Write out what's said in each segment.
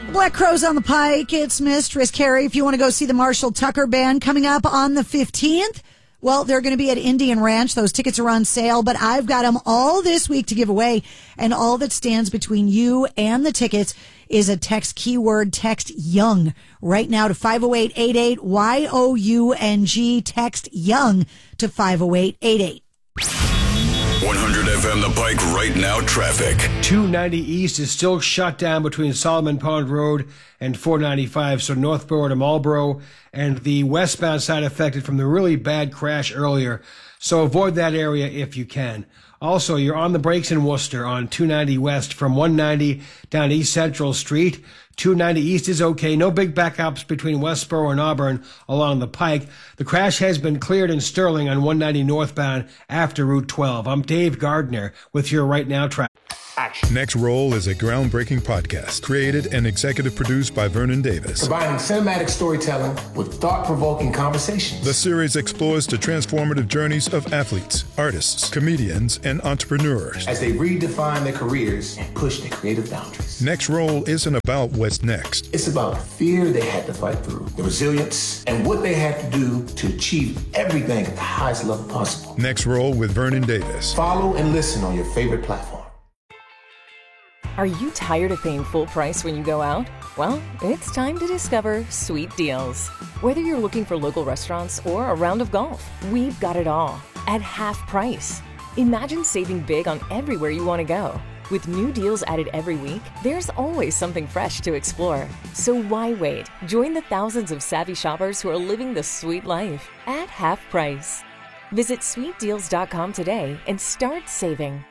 Black Crowes on the Pike. It's Mistress Carrie. If you want to go see the Marshall Tucker Band coming up on the 15th, well, they're going to be at Indian Ranch. Those tickets are on sale, but I've got them all this week to give away. And all that stands between you and the tickets is a text keyword, text YOUNG right now to 50888 YOUNG. Text YOUNG to 50888. 100 FM The Pike right now traffic. 290 East is still shut down between Solomon Pond Road and 495, so Northborough to Marlborough, and the westbound side affected from the really bad crash earlier, so avoid that area if you can. Also, you're on the brakes in Worcester on 290 West from 190 down East Central Street. 290 East is okay. No big backups between Westboro and Auburn along the Pike. The crash has been cleared in Sterling on 190 northbound after Route 12. I'm Dave Gardner with your Right Now traffic. Next Roll is a groundbreaking podcast created and executive produced by Vernon Davis. Combining cinematic storytelling with thought-provoking conversations. The series explores the transformative journeys of athletes, artists, comedians, and entrepreneurs as they redefine their careers and push their creative boundaries. Next Roll isn't about what's next. It's about the fear they had to fight through, the resilience, and what they had to do to achieve everything at the highest level possible. Next Roll with Vernon Davis. Follow and listen on your favorite platform. Are you tired of paying full price when you go out? Well, it's time to discover Sweet Deals. Whether you're looking for local restaurants or a round of golf, we've got it all at half price. Imagine saving big on everywhere you want to go. With new deals added every week, there's always something fresh to explore. So why wait? Join the thousands of savvy shoppers who are living the sweet life at half price. Visit sweetdeals.com today and start saving.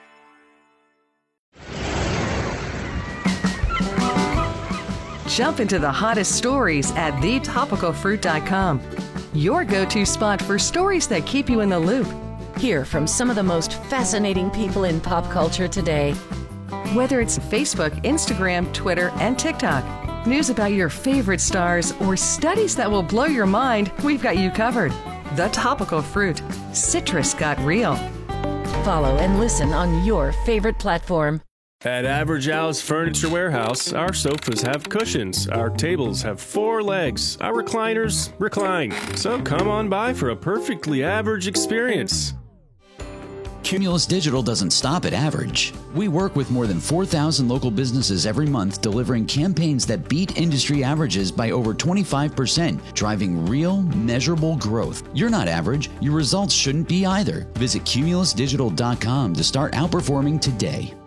Jump into the hottest stories at thetopicalfruit.com. Your go-to spot for stories that keep you in the loop. Hear from some of the most fascinating people in pop culture today. Whether it's Facebook, Instagram, Twitter, and TikTok, news about your favorite stars, or studies that will blow your mind, we've got you covered. The Topical Fruit. Citrus got real. Follow and listen on your favorite platform. At Average Al's Furniture Warehouse, our sofas have cushions, our tables have 4 legs, our recliners recline. So come on by for a perfectly average experience. Cumulus Digital doesn't stop at average. We work with more than 4,000 local businesses every month, delivering campaigns that beat industry averages by over 25%, driving real, measurable growth. You're not average. Your results shouldn't be either. Visit cumulusdigital.com to start outperforming today.